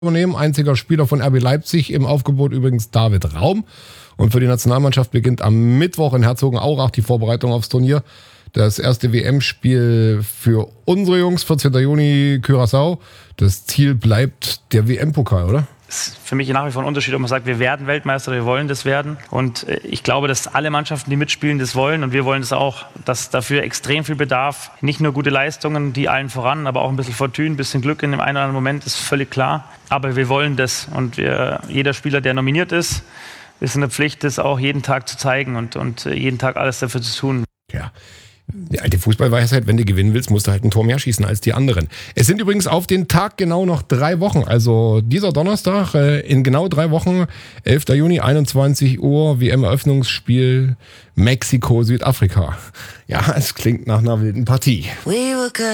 übernehmen. Einziger Spieler von RB Leipzig im Aufgebot übrigens David Raum. Und für die Nationalmannschaft beginnt am Mittwoch in Herzogenaurach die Vorbereitung aufs Turnier. Das erste WM-Spiel für unsere Jungs, 14. Juni, Curaçao. Das Ziel bleibt der WM-Pokal, oder? Das ist für mich nach wie vor ein Unterschied, ob man sagt, wir werden Weltmeister, wir wollen das werden. Und ich glaube, dass alle Mannschaften, die mitspielen, das wollen. Und wir wollen das auch. Dass dafür extrem viel Bedarf. Nicht nur gute Leistungen, die allen voran, aber auch ein bisschen Fortune, ein bisschen Glück in dem einen oder anderen Moment, ist völlig klar. Aber wir wollen das. Und jeder Spieler, der nominiert ist in der Pflicht, das auch jeden Tag zu zeigen und jeden Tag alles dafür zu tun. Ja. Die alte Fußballweisheit, wenn du gewinnen willst, musst du halt ein Tor mehr schießen als die anderen. Es sind übrigens auf den Tag genau noch 3 Wochen. Also dieser Donnerstag in genau 3 Wochen, 11. Juni, 21 Uhr, WM-Eröffnungsspiel Mexiko-Südafrika. Ja, es klingt nach einer wilden Partie.